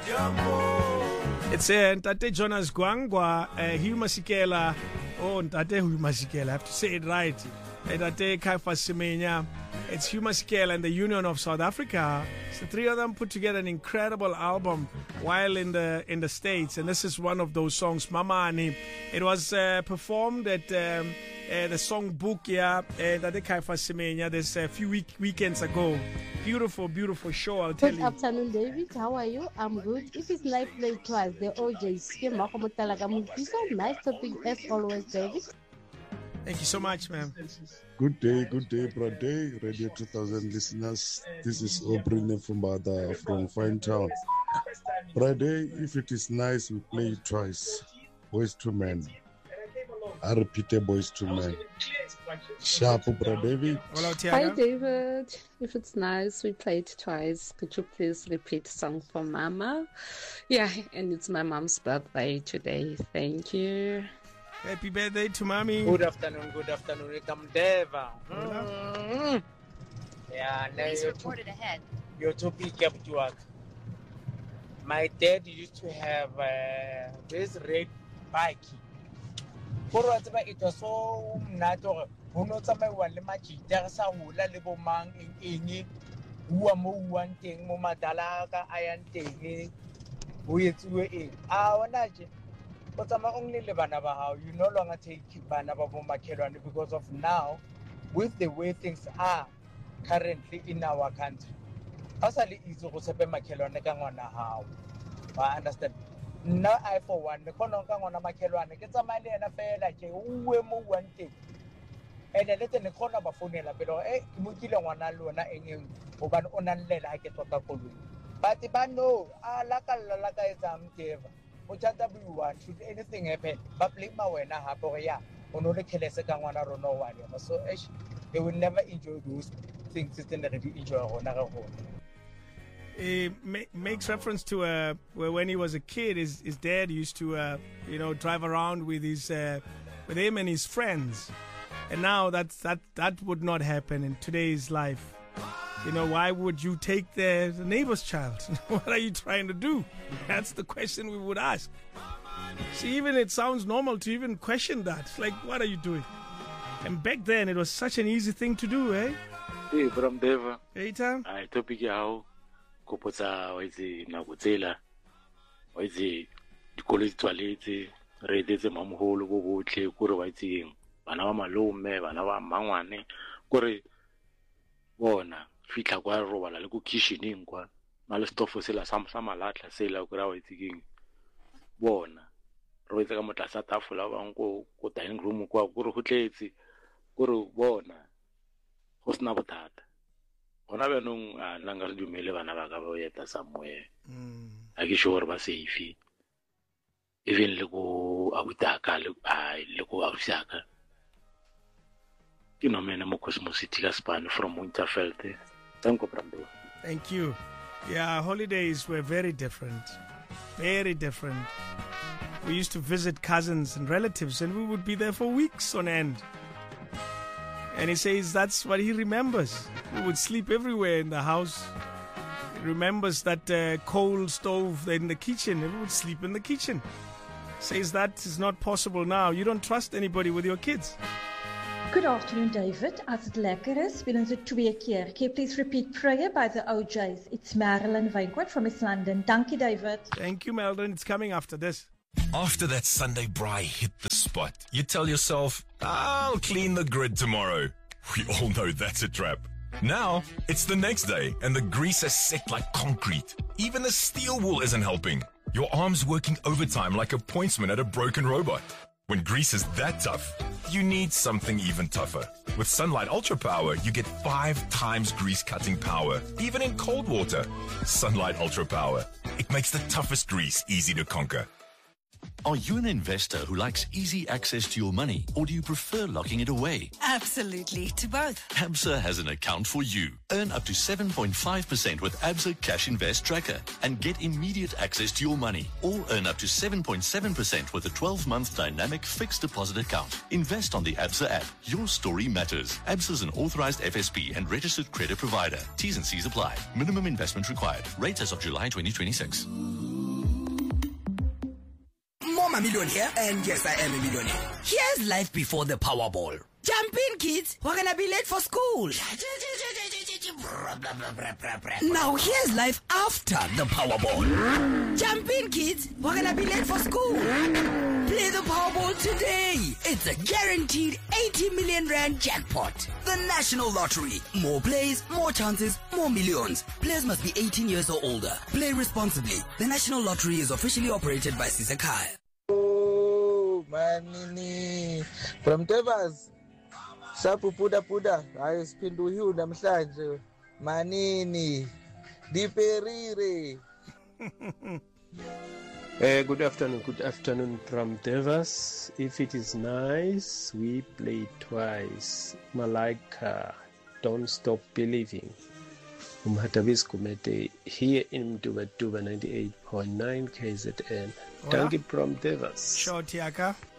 It's Ntate Jonas Gwangwa, Hugh Masekela. Oh, Ntate Hugh Masekela, I have to say it right. Ntate Caiphus Semenya. It's Hugh Masekela and the Union of South Africa. So three of them put together an incredible album while in the States, and this is one of those songs, Mamani. It was performed at the song book, Ntate Caiphus Semenya, this a few weekends ago. Beautiful, beautiful show, I'll tell you. Good afternoon, David. How are you? I'm good. If it's live play twice, the OJ scheme, nice topic as always, David. Thank you so much, ma'am. Good day, Brade, Radio 2000 listeners. This is Aubrey Nefumbada from Fine Town. Brade, if it is nice, we play it twice. Boys to Men. I repeat, Boys to Men. Sharp, Brade. Hi, David. If it's nice, we play it twice. Could you please repeat song for Mama? Yeah, and it's my mom's birthday today. Thank you. Happy birthday to Mommy. Good afternoon. Kamdeva. Yeah, Please reported ahead. Your topic kept to work. My dad used to have this red bike. For what it was so natural. Who knows about one lemaki? There's a hula little man in any who are more one thing, Momadalaka, iron thing. With our nature. But I'm only Lebanaba how you no longer take Banaba Makelwane because of now, with the way things are currently in our country. Personally, it's also Makelwane Kangwana how. I understand. No, I for one, the Kononga Makelwane gets a man and a fair like a one thing. And then let in the corner of a phone, but Mukila one alone, and Oban Onan I get what I call you. But if I know, Laka is should anything happen, but blame my way now, Haporia, or no, the Kelesakangwana or no one. So they will never enjoy those things that they enjoy on our home. It makes reference to when he was a kid, his dad used to, drive around with with him and his friends. And now that would not happen in today's life. Why would you take the neighbor's child? What are you trying to do? That's the question we would ask. See, even it sounds normal to even question that. It's like, what are you doing? And back then, it was such an easy thing to do, eh? Hey, from Deva. Hey, Tom. I topic how Kopota wazi Nagutela wazi college toilet ready the mom hole go tle kore wazi bana ba malome bana ba mangwane kore bona fitla kwa robala le go kitchening kwa mala stofo sela sa malatla sela go ra wetsikeng bona re wetsa ka motla sa tafula ba ngo go dining room kwa go re go tletse go re bona go sna bothata bona ba nong langa re dumele bana ba ka ba yeta somewhere a ke sure ba safe even le go abutaka le go abusaka mena mo Cosmos City ka span from Winterfeld. Thank you. Yeah, holidays were very different. Very different. We used to visit cousins and relatives and we would be there for weeks on end. And he says that's what he remembers. We would sleep everywhere in the house. He remembers that coal stove in the kitchen. We would sleep in the kitchen. Says that is not possible now. You don't trust anybody with your kids. Good afternoon, David. As het lekker is, willen ze 2 keer. Can you please repeat prayer by the OJs? It's Marilyn Wynkwart from East London. Thank you, David. Thank you, Marilyn. It's coming after this. After that Sunday braai hit the spot, you tell yourself, I'll clean the grid tomorrow. We all know that's a trap. Now, it's the next day, and the grease has set like concrete. Even the steel wool isn't helping. Your arm's working overtime like a pointsman at a broken robot. When grease is that tough, you need something even tougher. With Sunlight Ultra Power, you get 5 times grease cutting power, even in cold water. Sunlight Ultra Power. It makes the toughest grease easy to conquer. Are you an investor who likes easy access to your money, or do you prefer locking it away? Absolutely, to both. ABSA has an account for you. Earn up to 7.5% with ABSA Cash Invest Tracker and get immediate access to your money, or earn up to 7.7% with a 12-month dynamic fixed deposit account. Invest on the ABSA app. Your story matters. ABSA is an authorized FSP and registered credit provider. T's and C's apply. Minimum investment required. Rates as of July 2026. I'm a millionaire, and yes, I am a millionaire. Here's life before the Powerball. Jump in, kids. We're gonna be late for school. Now here's life after the Powerball. Jump in, kids. We're gonna be late for school. Play the Powerball today. It's a guaranteed 80 million rand jackpot. The National Lottery. More plays, more chances, more millions. Players must be 18 years or older. Play responsibly. The National Lottery is officially operated by Sisakai. Oh, manini. From Tevas. Sapu puda. I spin to you namhlanje. Manini. Diperire. Good afternoon from Devas. If it is nice, we play twice. Malaika, don't stop believing. Umhatavis Kumete here in Duba 98.9 KZN. Thank you from Devas. Short Yaka.